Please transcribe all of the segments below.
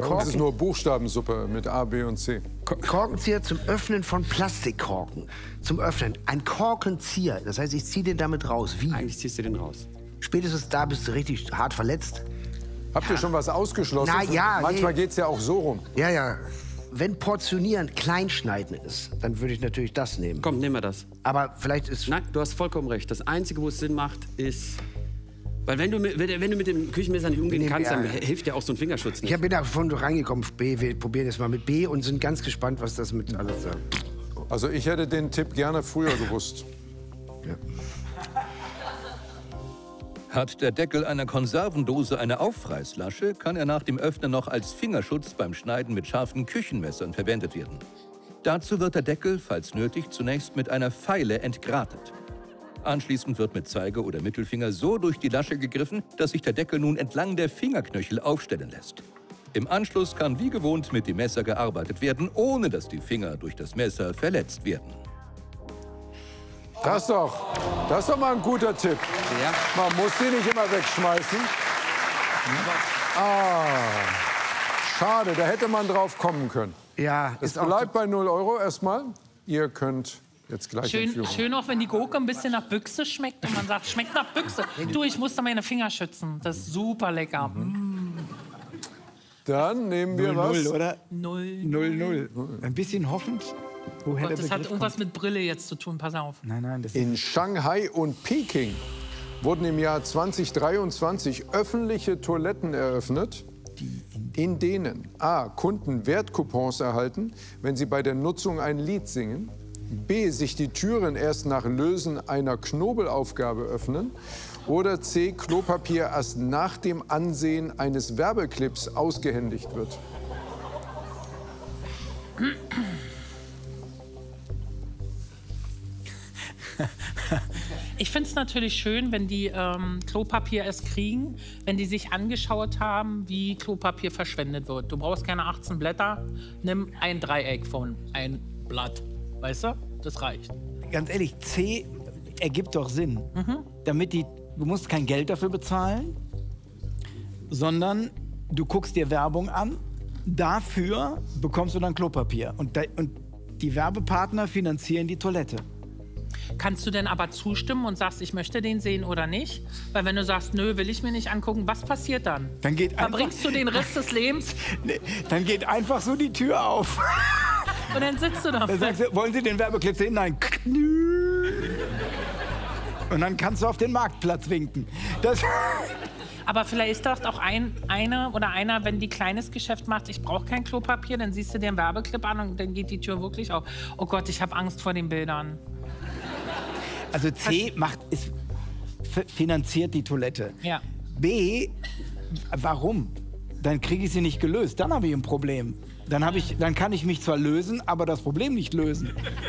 Das ist nur Buchstabensuppe mit A, B und C. Korkenzieher zum Öffnen von Plastikkorken. Zum Öffnen. Ein Korkenzieher. Das heißt, ich ziehe den damit raus. Wie? Eigentlich ziehst du den raus. Spätestens da bist du richtig hart verletzt. Habt ihr schon was ausgeschlossen? Na ja, manchmal geht's ja auch so rum. Ja, ja. Wenn Portionieren Kleinschneiden ist, dann würde ich natürlich das nehmen. Komm, nehmen wir das. Aber vielleicht ist... Nein, du hast vollkommen recht. Das Einzige, wo es Sinn macht, ist... Weil wenn du mit dem Küchenmesser nicht umgehen kannst, dann hilft dir auch so ein Fingerschutz nicht. Ich bin davon reingekommen, B. Wir probieren jetzt mal mit B und sind ganz gespannt, was das mit alles sagt. Also ich hätte den Tipp gerne früher gewusst. Ja. Hat der Deckel einer Konservendose eine Aufreißlasche, kann er nach dem Öffnen noch als Fingerschutz beim Schneiden mit scharfen Küchenmessern verwendet werden. Dazu wird der Deckel, falls nötig, zunächst mit einer Feile entgratet. Anschließend wird mit Zeige oder Mittelfinger so durch die Lasche gegriffen, dass sich der Deckel nun entlang der Fingerknöchel aufstellen lässt. Im Anschluss kann wie gewohnt mit dem Messer gearbeitet werden, ohne dass die Finger durch das Messer verletzt werden. Das ist doch mal ein guter Tipp. Ja. Man muss die nicht immer wegschmeißen. Ah, schade, da hätte man drauf kommen können. Ja, es bleibt bei 0 € erstmal. Ihr könnt jetzt gleich schön auch, wenn die Gurke ein bisschen nach Büchse schmeckt und man sagt, schmeckt nach Büchse. Du, ich muss da meine Finger schützen. Das ist super lecker. Dann nehmen wir was. 0, oder? 0. Ein bisschen hoffend. Woher der Das hat irgendwas mit Brille jetzt zu tun, pass auf. Nein, das ist... In Shanghai und Peking wurden im Jahr 2023 öffentliche Toiletten eröffnet, in denen a. Kunden Wertcoupons erhalten, wenn sie bei der Nutzung ein Lied singen, b. sich die Türen erst nach Lösen einer Knobelaufgabe öffnen oder c. Klopapier erst nach dem Ansehen eines Werbeclips ausgehändigt wird. Ich finde es natürlich schön, wenn die Klopapier es kriegen, wenn die sich angeschaut haben, wie Klopapier verschwendet wird. Du brauchst keine 18 Blätter, nimm ein Dreieck von ein Blatt. Weißt du? Das reicht. Ganz ehrlich, C ergibt doch Sinn. Damit du musst kein Geld dafür bezahlen, sondern du guckst dir Werbung an. Dafür bekommst du dann Klopapier. Und die Werbepartner finanzieren die Toilette. Kannst du denn aber zustimmen und sagst, ich möchte den sehen oder nicht? Weil wenn du sagst, nö, will ich mir nicht angucken, was passiert dann? Verbringst du den Rest des Lebens? Nee, dann geht einfach so die Tür auf. Und dann sitzt du da. Dann sagst du, wollen Sie den Werbeclip sehen? Nein. Und dann kannst du auf den Marktplatz winken. Aber vielleicht ist das auch einer, wenn die kleines Geschäft macht, ich brauche kein Klopapier, dann siehst du dir einen Werbeclip an und dann geht die Tür wirklich auf. Oh Gott, ich habe Angst vor den Bildern. Also C finanziert die Toilette. Ja. B, warum? Dann kriege ich sie nicht gelöst. Dann habe ich ein Problem. Dann kann ich mich zwar lösen, aber das Problem nicht lösen.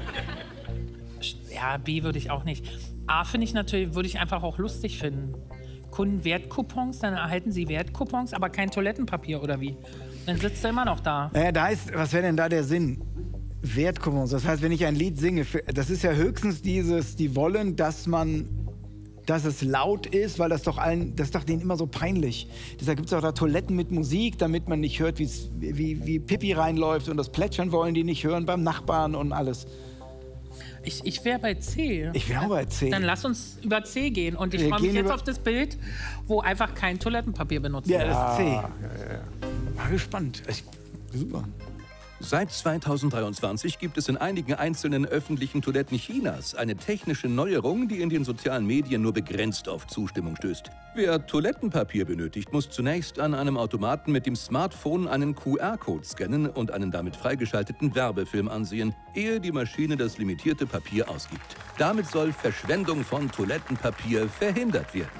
Ja, B würde ich auch nicht. A finde ich natürlich, würde ich einfach auch lustig finden. Kunden Wertcoupons, dann erhalten sie Wertcoupons, aber kein Toilettenpapier oder wie? Dann sitzt er immer noch da. Naja, was wäre denn da der Sinn? Wertcoupons, das heißt, wenn ich ein Lied singe, das ist ja höchstens die wollen, dass es laut ist, weil das ist doch denen immer so peinlich. Deshalb gibt es auch da Toiletten mit Musik, damit man nicht hört, wie Pipi reinläuft, und das Plätschern wollen die nicht hören beim Nachbarn und alles. Ich wäre bei C. Ich wäre auch bei C. Dann lass uns über C gehen. Und ich freue mich jetzt auf das Bild, wo einfach kein Toilettenpapier benutzt wird. Ja, das ist C. Mal gespannt. Super. Seit 2023 gibt es in einigen einzelnen öffentlichen Toiletten Chinas eine technische Neuerung, die in den sozialen Medien nur begrenzt auf Zustimmung stößt. Wer Toilettenpapier benötigt, muss zunächst an einem Automaten mit dem Smartphone einen QR-Code scannen und einen damit freigeschalteten Werbefilm ansehen, ehe die Maschine das limitierte Papier ausgibt. Damit soll Verschwendung von Toilettenpapier verhindert werden.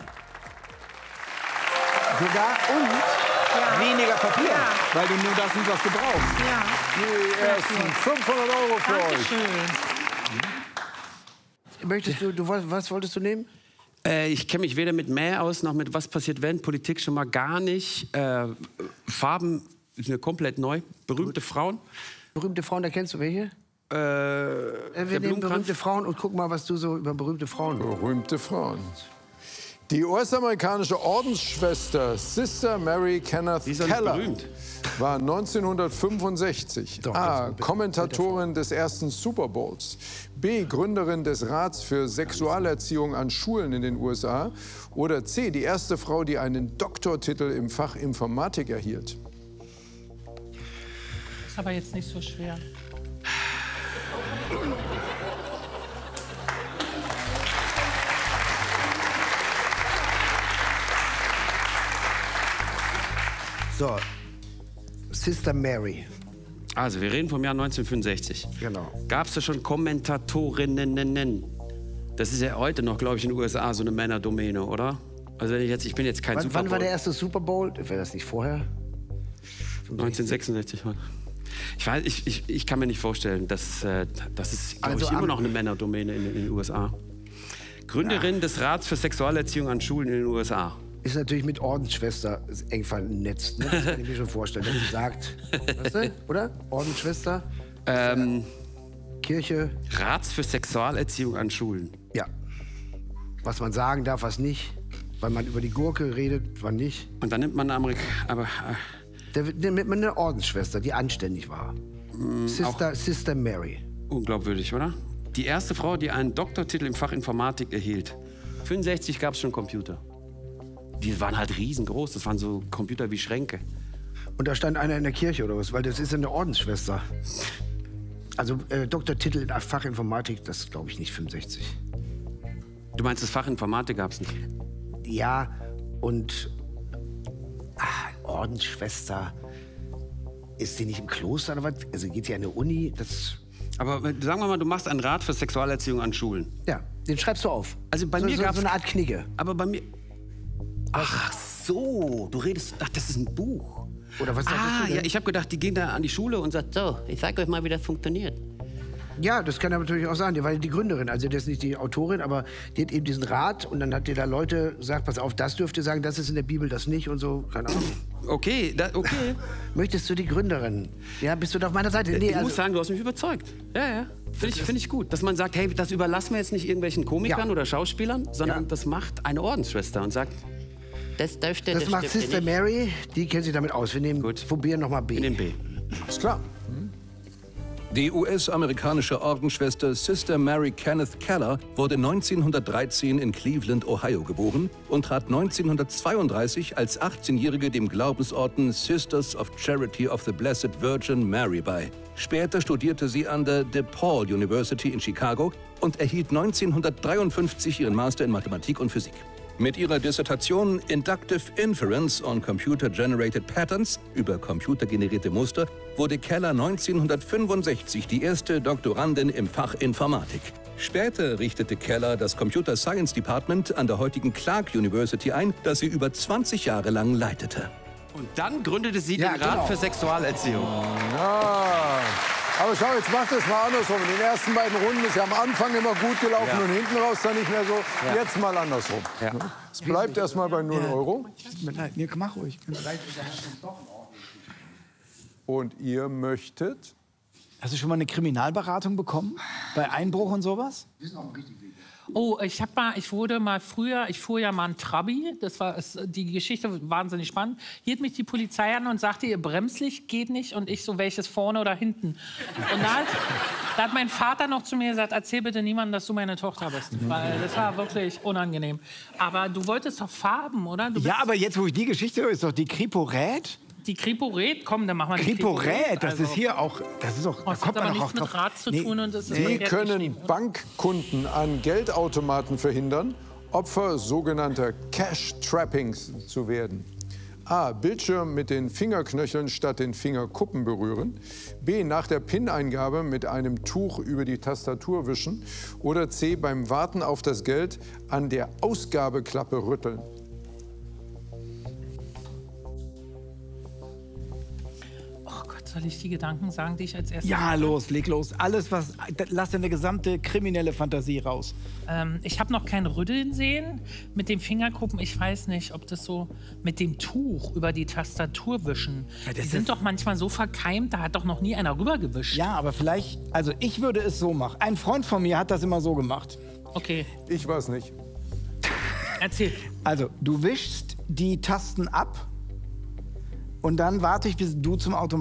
Sogar weniger Papier, weil du nur das nicht, was du brauchst. Ja. Die ersten 500 € für euch. Was wolltest du nehmen? Ich kenne mich weder mit Mehr aus, noch mit was passiert wenn. Politik schon mal gar nicht. Farben sind komplett neu. Berühmte Frauen. Berühmte Frauen, da kennst du welche? Wir nehmen berühmte Frauen und guck mal, was du so über berühmte Frauen. Berühmte Frauen. Die US-amerikanische Ordensschwester Sister Mary Kenneth Die ist doch nicht Keller berühmt. war 1965 Doch, A. das ist Kommentatorin des ersten Super Bowls, B. Gründerin des Rats für Sexualerziehung an Schulen in den USA oder C. die erste Frau, die einen Doktortitel im Fach Informatik erhielt. Ist aber jetzt nicht so schwer. So, Sister Mary. Also, wir reden vom Jahr 1965. Genau. Gab es da schon Kommentatorinnen? Das ist ja heute noch, glaube ich, in den USA so eine Männerdomäne, oder? Also ich bin jetzt kein Super Wann Bowl. war der erste Super Bowl? Wäre das nicht vorher? 1966. Ich weiß, ich kann mir nicht vorstellen, das ist, glaube Also ich, immer noch eine Männerdomäne in den USA. Gründerin des Rats für Sexualerziehung an Schulen in den USA. Ist natürlich mit Ordensschwester eng vernetzt. Ne? Das kann ich mir schon vorstellen, wenn sie sagt. Weißt du, oder? Ordensschwester? Kirche? Rats für Sexualerziehung an Schulen. Ja. Was man sagen darf, was nicht. Weil man über die Gurke redet, wann nicht. Und dann nimmt man eine Da nimmt man eine Ordensschwester, die anständig war. Sister Mary. unglaubwürdig, oder? Die erste Frau, die einen Doktortitel im Fach Informatik erhielt. 65 gab es schon Computer. Die waren halt riesengroß. Das waren so Computer wie Schränke. Und da stand einer in der Kirche oder was? Weil das ist eine Ordensschwester. Also Doktortitel in Fachinformatik, das glaube ich nicht 65. Du meinst, das Fach Informatik gab es nicht? Ja, und Ordensschwester, ist die nicht im Kloster oder was? Also geht sie an eine Uni? Das, Aber sagen wir mal, du machst einen Rat für Sexualerziehung an Schulen. ja, den schreibst du auf. Also bei mir gab's so eine Art Knigge. Aber bei mir... Ach so, du redest... Ach, das ist ein Buch. Oder was sagst du denn? Ja, ich habe gedacht, die gehen da an die Schule und sagen, so, ich sag euch mal, wie das funktioniert. Ja, das kann aber natürlich auch sein, weil die Gründerin, also das ist nicht die Autorin, aber die hat eben diesen Rat und dann hat die da Leute gesagt, pass auf, das dürft ihr sagen, das ist in der Bibel, das nicht und so, keine Ahnung. Okay, okay. Möchtest du die Gründerin? Ja, bist du da auf meiner Seite? Nee, Ich muss sagen, du hast mich überzeugt. Ja. Find ich gut. Dass man sagt, hey, das überlassen wir jetzt nicht irgendwelchen Komikern Ja. oder Schauspielern, sondern Ja. das macht eine Ordensschwester und sagt, das dürfte, das macht dürfte Sister nicht. Mary, die kennt sich damit aus. Wir nehmen, Gut. probieren nochmal B. In den B. Ist klar. Die US-amerikanische Ordensschwester Sister Mary Kenneth Keller wurde 1913 in Cleveland, Ohio geboren und trat 1932 als 18-Jährige dem Glaubensorden Sisters of Charity of the Blessed Virgin Mary bei. Später studierte sie an der DePaul University in Chicago und erhielt 1953 ihren Master in Mathematik und Physik. Mit ihrer Dissertation Inductive Inference on Computer-Generated Patterns über computergenerierte Muster wurde Keller 1965 die erste Doktorandin im Fach Informatik. Später richtete Keller das Computer Science Department an der heutigen Clark University ein, das sie über 20 Jahre lang leitete. Und dann gründete sie Ja, den Rat genau. für Sexualerziehung. Ja. Aber schau, jetzt macht es mal andersrum. In den ersten beiden Runden ist ja am Anfang immer gut gelaufen und hinten raus dann nicht mehr so. Jetzt mal andersrum. Ja. Es bleibt erstmal bei 0 Euro. Nee, mach ruhig. Und ihr möchtet? Hast du schon mal eine Kriminalberatung bekommen? Bei Einbruch und sowas? Oh, ich fuhr ja mal ein Trabi. Die Geschichte war wahnsinnig spannend. Hielt mich die Polizei an und sagte, ihr Bremslicht geht nicht. Und ich so, welches vorne oder hinten? Und da hat mein Vater noch zu mir gesagt, erzähl bitte niemandem, dass du meine Tochter bist. Weil das war wirklich unangenehm. Aber du wolltest doch Farben, oder? Ja, aber jetzt, wo ich die Geschichte höre, ist doch die Kriporät. Die Kriporät, komm, dann machen wir die Kriporät, das Also, ist hier auch, das ist doch, da das kommt hat aber man doch auch nichts mit drauf. Rat zu Nee, tun und das ist Die verkehrt können geschrieben. Bankkunden an Geldautomaten verhindern, Opfer sogenannter Cash-Trappings zu werden. A. Bildschirm mit den Fingerknöcheln statt den Fingerkuppen berühren. B. Nach der PIN-Eingabe mit einem Tuch über die Tastatur wischen. Oder C. Beim Warten auf das Geld an der Ausgabeklappe rütteln. Oh Gott, soll ich die Gedanken sagen, die ich als erstes... Ja, los, leg los. Alles, was, lass deine gesamte kriminelle Fantasie raus. Ich habe noch kein Rütteln sehen mit den Fingerkuppen. Ich weiß nicht, ob das so mit dem Tuch über die Tastatur wischen. Ja, Die das sind ist- doch manchmal so verkeimt, da hat doch noch nie einer rübergewischt. Ja, aber vielleicht, also ich würde es so machen. Ein Freund von mir hat das immer so gemacht. Okay. Ich weiß nicht. Erzähl. Also, du wischst die Tasten ab und dann warte ich, bis du zum Automaten